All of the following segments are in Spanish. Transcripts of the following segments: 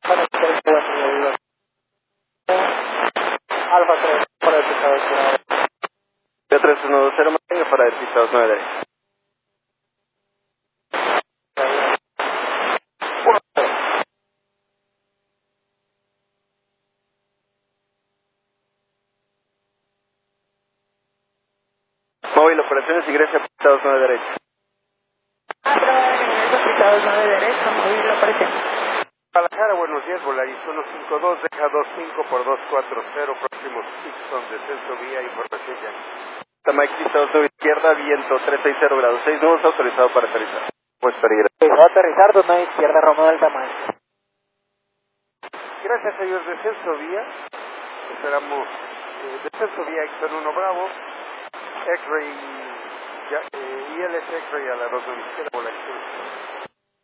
Para Alfa 3, para despistados 9. P3120, mantenga para despistados 9 derecha. Móvil, operaciones, ingresa a despistados 9 derecha. Despistados 9 derecha, móvil, operación. Guadalajara, buenos días, Volaris 152, deja 25 por 240, próximo Houston, descenso vía, información ya. Mike, despistados 9 izquierda, viento 360 grados 6 nudos, autorizado para aterrizar. Pues peligro. Va a aterrizar 29 izquierda, Romeo Delta Mike. Gracias, señor, descenso vía, esperamos, descenso vía, Exxon 1 Bravo, X-Ray, ILS X-Ray a la 2 de la izquierda, Volaris.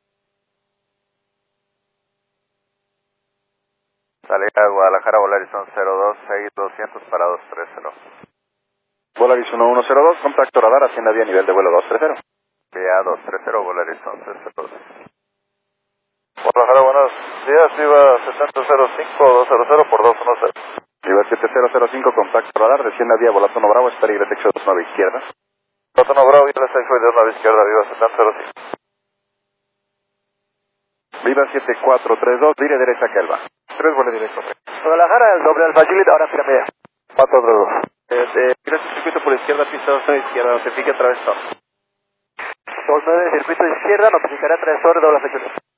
Salida Guadalajara, Volaris 102, 200 para 230. Volaris 1102, contacto radar, hacienda vía nivel de vuelo 230. Vía 230, Volaris 1102. Guadalajara, buenos días, iba 7005, 200 por 210. Nivel 7005, contacto radar, descienda vía volato no bravo, espera y detección 29 izquierda. Volato no bravo, ILS X-Ray 29 izquierda, viva 7005. Viva 7432, vire derecha Kelva. 3 vuelo directo. Guadalajara, el doble Alfa Juliet, ahora pirámide. 432. Gracias, circuito por izquierda, pista 2 izquierda, notifique a través de 29 circuito izquierda, notificará 3 sobre doble Alfa Juliet.